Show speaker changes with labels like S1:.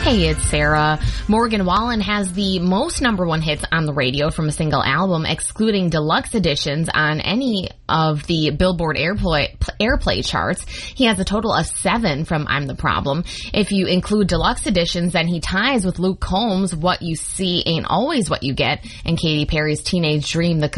S1: Hey, it's Sarah. Morgan Wallen has the most number one hits on the radio from a single album, excluding deluxe editions on any of the Billboard airplay charts. He has a total of 7 from I'm the Problem. If you include deluxe editions, then he ties with Luke Combs' What You See Ain't Always What You Get and Katy Perry's Teenage Dream, the